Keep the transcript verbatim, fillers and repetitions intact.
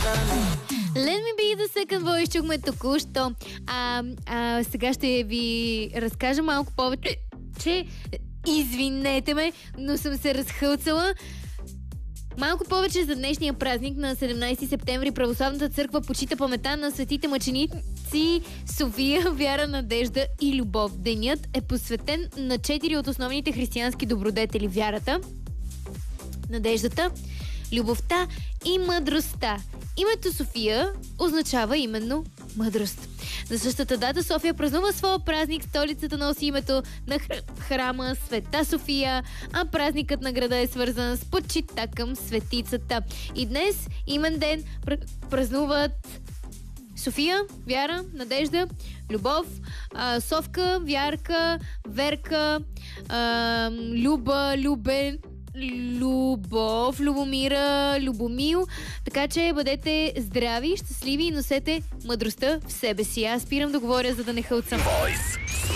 Let me be the second voice, чухме току-що. А, а, сега ще ви разкажа малко повече, че извинете ме, но съм се разхълцала. Малко повече за днешния празник на седемнайсети септември. Православната църква почита паметта на светите мъченици София, Вяра, Надежда и Любов. Денят е посветен на четири от основните християнски добродетели: вярата, надеждата, любовта и мъдростта. Името София означава именно мъдрост. На същата дата София празнува своя празник. Столицата носи името на храма Света София, а празникът на града е свързан с почита към светицата. И днес имен ден празнуват София, Вяра, Надежда, Любов, а, Совка, Вярка, Верка, а, Люба, Любен, Любов, Любомира, Любомил. Така че бъдете здрави, щастливи и носете мъдростта в себе си. Аз спирам да говоря, за да не хълцам.